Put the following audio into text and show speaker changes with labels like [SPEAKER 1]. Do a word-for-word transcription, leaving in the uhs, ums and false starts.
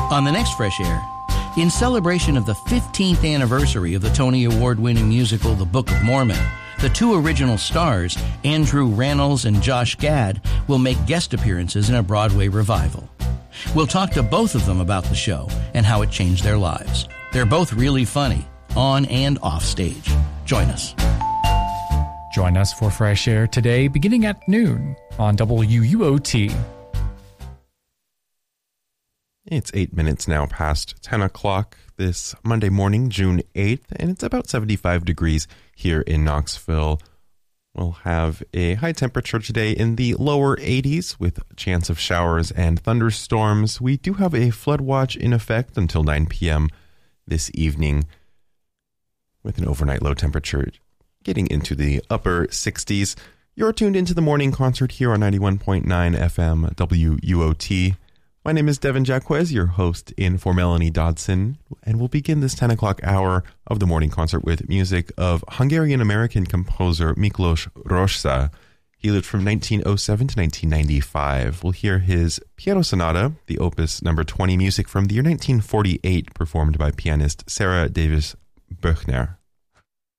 [SPEAKER 1] On the next Fresh Air, in celebration of the fifteenth anniversary of the Tony Award-winning musical The Book of Mormon, the two original stars, Andrew Rannells and Josh Gad, will make guest appearances in a Broadway revival. We'll talk to both of them about the show and how it changed their lives. They're both really funny, on and off stage. Join us.
[SPEAKER 2] Join us for Fresh Air today, beginning at noon on W U O T.
[SPEAKER 3] It's eight minutes now past ten o'clock this Monday morning, June eighth, and it's about seventy-five degrees here in Knoxville. We'll have a high temperature today in the lower eighties with a chance of showers and thunderstorms. We do have a flood watch in effect until nine p.m. this evening with an overnight low temperature getting into the upper sixties. You're tuned into the morning concert here on ninety-one point nine F M W U O T. My name is Devin Jacquez, your host in for Melanie Dodson, and we'll begin this ten o'clock hour of the morning concert with music of Hungarian-American composer Miklos Rozsa. He lived from nineteen oh seven to nineteen ninety-five. We'll hear his Piano Sonata, the opus number twenty, music from the year nineteen forty-eight, performed by pianist Sarah Davis Böchner.